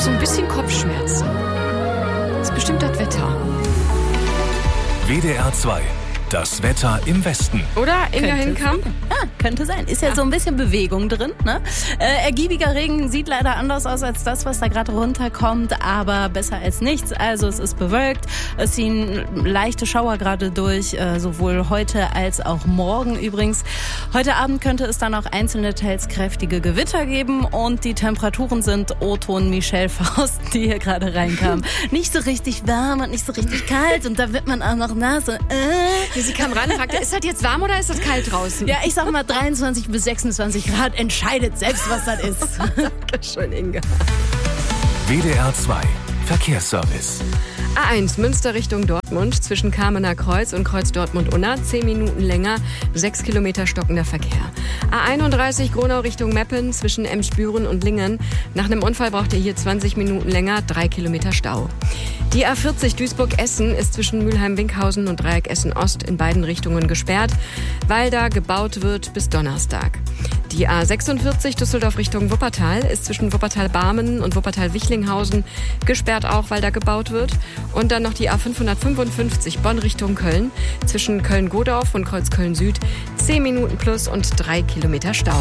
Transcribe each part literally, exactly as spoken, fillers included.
so ein bisschen Kopfschmerzen. Das ist bestimmt das Wetter. W D R zwei. Das Wetter im Westen. Oder, Inga Hinkamp? Ja, könnte sein. Ist ja, ja so ein bisschen Bewegung drin. Ne? Äh, ergiebiger Regen sieht leider anders aus als das, was da gerade runterkommt, aber besser als nichts. Also es ist bewölkt, es ziehen leichte Schauer gerade durch, äh, sowohl heute als auch morgen übrigens. Heute Abend könnte es dann auch einzelne, teils kräftige Gewitter geben und die Temperaturen sind O-Ton Michelle Faust, die hier gerade reinkam. Nicht so richtig warm und nicht so richtig kalt und da wird man auch noch nass. Und, äh. Sie kam ran und fragte, ist das jetzt warm oder ist das kalt draußen? Ja, ich sag mal dreiundzwanzig bis sechsundzwanzig Grad, entscheidet selbst, was das ist. Dankeschön, Inga. W D R zwei. Verkehrsservice. A eins, Münster Richtung Dortmund, zwischen Kamener Kreuz und Kreuz Dortmund-Unna, zehn Minuten länger, sechs Kilometer stockender Verkehr. A einunddreißig, Gronau Richtung Meppen, zwischen Emsbüren und Lingen. Nach einem Unfall braucht ihr hier zwanzig Minuten länger, drei Kilometer Stau. Die A vierzig Duisburg-Essen ist zwischen Mülheim-Winkhausen und Dreieck Essen-Ost in beiden Richtungen gesperrt, weil da gebaut wird bis Donnerstag. Die A sechsundvierzig Düsseldorf Richtung Wuppertal ist zwischen Wuppertal-Barmen und Wuppertal-Wichlinghausen gesperrt auch, weil da gebaut wird. Und dann noch die A fünfhundertfünfundfünfzig Bonn Richtung Köln, zwischen Köln-Godorf und Kreuzköln-Süd, zehn Minuten plus und drei Kilometer Stau.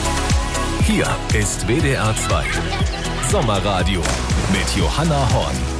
Hier ist W D R zwei. Sommerradio mit Johanna Horn.